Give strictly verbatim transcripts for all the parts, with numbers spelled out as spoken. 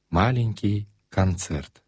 Маленький концерт.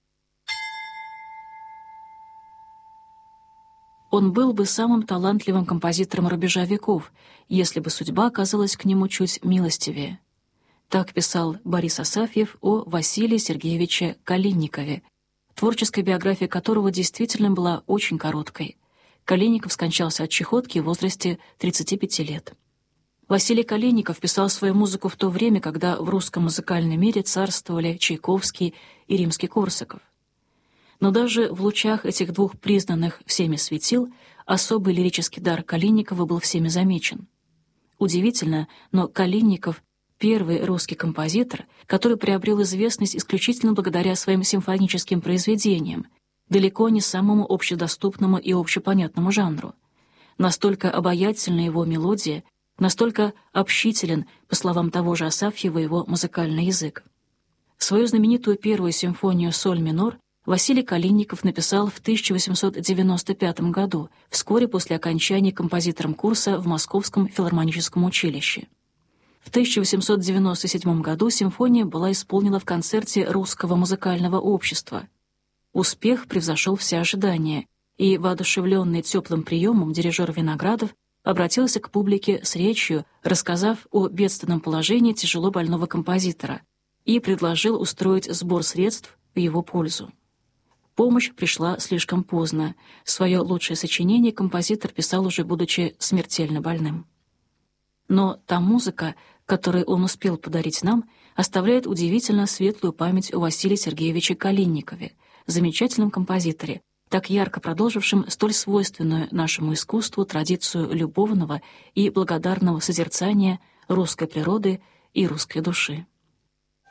Он был бы самым талантливым композитором рубежа веков, если бы судьба оказалась к нему чуть милостивее. Так писал Борис Асафьев о Василии Сергеевиче Калинникове, творческая биография которого действительно была очень короткой. Калинников скончался от чехотки в возрасте тридцати пяти лет. Василий Калинников писал свою музыку в то время, когда в русском музыкальном мире царствовали Чайковский и Римский-Корсаков. Но даже в лучах этих двух признанных всеми светил особый лирический дар Калинникова был всеми замечен. Удивительно, но Калинников — первый русский композитор, который приобрел известность исключительно благодаря своим симфоническим произведениям, далеко не самому общедоступному и общепонятному жанру. Настолько обаятельна его мелодия, настолько общителен, по словам того же Асафьева, его музыкальный язык. Свою знаменитую первую симфонию «Соль минор» Василий Калинников написал в тысяча восемьсот девяносто пятом году, вскоре после окончания композитором курса в Московском филармоническом училище. В тысяча восемьсот девяносто седьмом году симфония была исполнена в концерте Русского музыкального общества. Успех превзошел все ожидания, и, воодушевленный теплым приемом, дирижер Виноградов обратился к публике с речью, рассказав о бедственном положении тяжело больного композитора, и предложил устроить сбор средств в его пользу. Помощь пришла слишком поздно. Свое лучшее сочинение композитор писал уже будучи смертельно больным. Но та музыка, которую он успел подарить нам, оставляет удивительно светлую память о Василии Сергеевиче Калинникове, замечательном композиторе, так ярко продолжившем столь свойственную нашему искусству традицию любовного и благодарного созерцания русской природы и русской души.